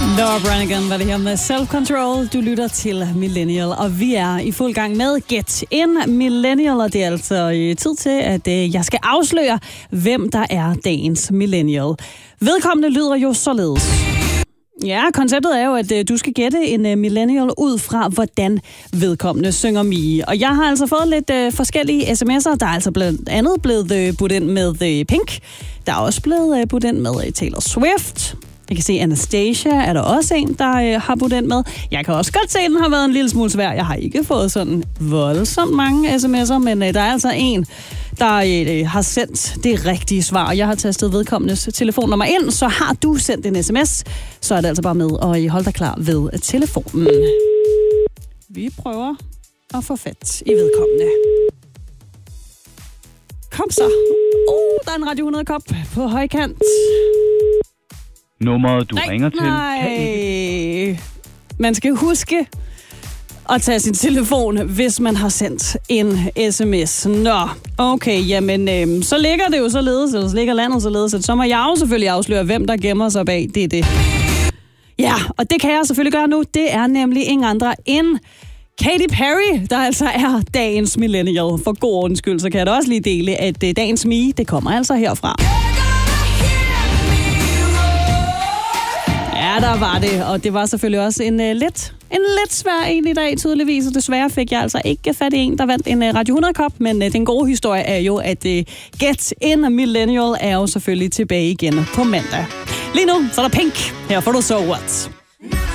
Laura Branigan var det her med Self-Control. Du lytter til Millennial, og vi er i fuld gang med Get In Millennial, og det er altså tid til, at jeg skal afsløre, hvem der er dagens Millennial. Vedkommende lyder jo således. Ja, konceptet er jo, at du skal gætte en millennial ud fra, hvordan vedkommende synger Mie. Og jeg har altså fået lidt forskellige sms'er. Der er altså blandt andet blevet budt ind med Pink. Der er også blevet budt ind med Taylor Swift. Jeg kan se, Anastasia er der også en, der har budt ind med. Jeg kan også godt se, at den har været en lille smule svær. Jeg har ikke fået sådan voldsomt mange sms'er, men der er altså en, der har sendt det rigtige svar. Jeg har tastet vedkommendes telefonnummer ind, så har du sendt en sms, så er det altså bare med at holde dig klar ved telefonen. Vi prøver at få fat i vedkommende. Kom så. Der er en Radio 100-kop på højkant. Nummeret, du ringer til... Nej. Man skal huske at tage sin telefon, hvis man har sendt en sms. Nå, okay, jamen, så ligger det jo således, eller så ligger landet således, at så må jeg jo selvfølgelig afsløre, hvem der gemmer sig bag. Det er det. Ja, og det kan jeg selvfølgelig gøre nu. Det er nemlig ingen andre end Katy Perry, der altså er dagens millennial. For god ordens skyld, så kan jeg da også lige dele, at dagens Mie, det kommer altså herfra. Ja, der var det, og det var selvfølgelig også en lidt svær en i dag, tydeligvis, og desværre fik jeg altså ikke fat i en, der vandt en Radio 100-kop, men den gode historie er jo, at Get In Millennial er jo selvfølgelig tilbage igen på mandag. Lige nu, så er der Pink. Her får du So What.